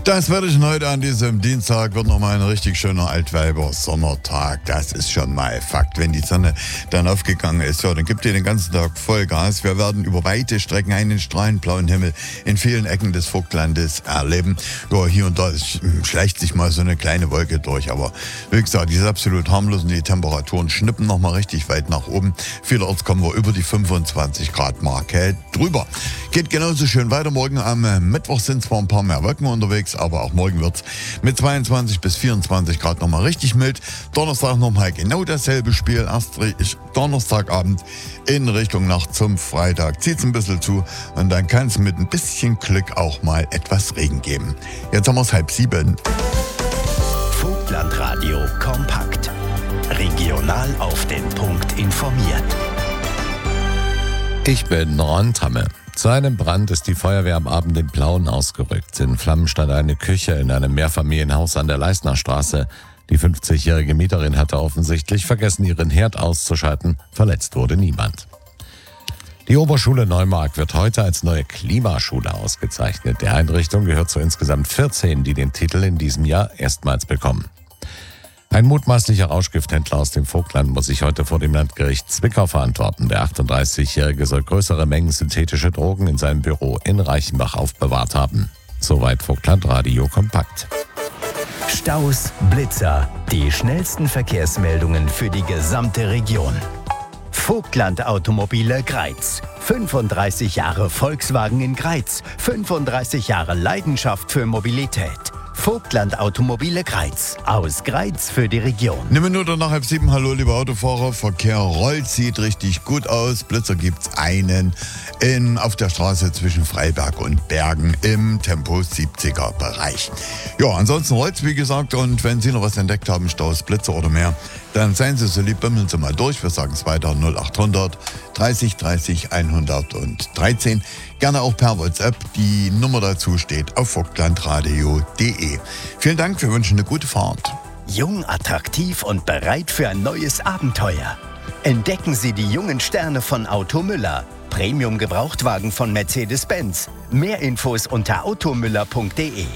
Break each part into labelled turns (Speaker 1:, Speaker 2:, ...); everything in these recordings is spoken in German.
Speaker 1: Das Wetterchen heute an diesem Dienstag wird nochmal ein richtig schöner Altweiber-Sommertag. Das ist schon mal Fakt. Wenn die Sonne dann aufgegangen ist, ja, dann gibt ihr den ganzen Tag Vollgas. Wir werden über weite Strecken einen strahlend blauen Himmel in vielen Ecken des Vogtlandes erleben. Ja, hier und da schleicht sich mal so eine kleine Wolke durch. Aber wie gesagt, die ist absolut harmlos und die Temperaturen schnippen nochmal richtig weit nach oben. Vielerorts kommen wir über die 25 Grad Marke drüber. Geht genauso schön weiter. Morgen am Mittwoch sind zwar ein paar mehr Wolken unterwegs, aber auch morgen wird es mit 22 bis 24 Grad nochmal richtig mild. Donnerstag nochmal genau dasselbe Spiel. Erst Donnerstagabend in Richtung Nacht zum Freitag zieht es ein bisschen zu und dann kann es mit ein bisschen Glück auch mal etwas Regen geben. Jetzt haben wir es 6:30.
Speaker 2: Vogtlandradio kompakt. Regional auf den Punkt informiert.
Speaker 3: Ich bin Ron Tamme. Zu einem Brand ist die Feuerwehr am Abend in Plauen ausgerückt. In Flammen stand eine Küche in einem Mehrfamilienhaus an der Leisner Straße. Die 50-jährige Mieterin hatte offensichtlich vergessen, ihren Herd auszuschalten. Verletzt wurde niemand. Die Oberschule Neumark wird heute als neue Klimaschule ausgezeichnet. Die Einrichtung gehört zu insgesamt 14, die den Titel in diesem Jahr erstmals bekommen. Ein mutmaßlicher Rauschgifthändler aus dem Vogtland muss sich heute vor dem Landgericht Zwickau verantworten. Der 38-Jährige soll größere Mengen synthetische Drogen in seinem Büro in Reichenbach aufbewahrt haben. Soweit Vogtlandradio kompakt.
Speaker 2: Staus, Blitzer, die schnellsten Verkehrsmeldungen für die gesamte Region. Vogtland Automobile Greiz. 35 Jahre Volkswagen in Greiz. 35 Jahre Leidenschaft für Mobilität. Vogtland Automobile Greiz. Aus Greiz für die Region.
Speaker 1: Eine Minute nach 6:30. Hallo, liebe Autofahrer. Verkehr rollt, sieht richtig gut aus. Blitzer gibt's einen auf der Straße zwischen Freiberg und Bergen im Tempo 70er Bereich. Ja, ansonsten rollt's, wie gesagt. Und wenn Sie noch was entdeckt haben, Staus, Blitzer oder mehr, dann seien Sie so lieb, bimmeln Sie mal durch. Wir sagen es weiter 0800 30 30 113. Gerne auch per WhatsApp. Die Nummer dazu steht auf vogtlandradio.de. Vielen Dank, wir wünschen eine gute Fahrt.
Speaker 2: Jung, attraktiv und bereit für ein neues Abenteuer. Entdecken Sie die jungen Sterne von Auto Müller. Premium-Gebrauchtwagen von Mercedes-Benz. Mehr Infos unter automüller.de.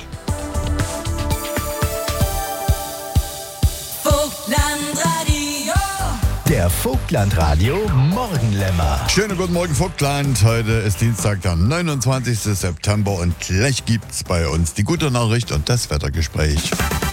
Speaker 2: Der Vogtlandradio Morgenlämmer.
Speaker 1: Schönen guten Morgen, Vogtland. Heute ist Dienstag, der 29. September und gleich gibt's bei uns die gute Nachricht und das Wettergespräch.